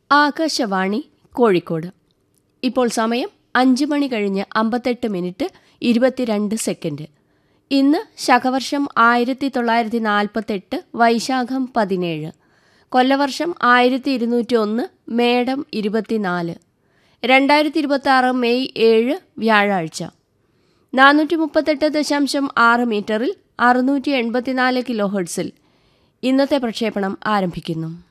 ആകാശവാണി കോഴിക്കോട്. ഇപ്പോൾ സമയം 5:58:22 ഇന്ന് ശകവർഷം 1948 വൈശാഖം 17, കൊല്ലവർഷം 1201 മേടം 24, 2026 മെയ് 7 വ്യാഴാഴ്ച. 438.6 മീറ്ററിൽ 684 കിലോ ഹെർട്സിൽ ഇന്നത്തെ പ്രക്ഷേപണം ആരംഭിക്കുന്നു.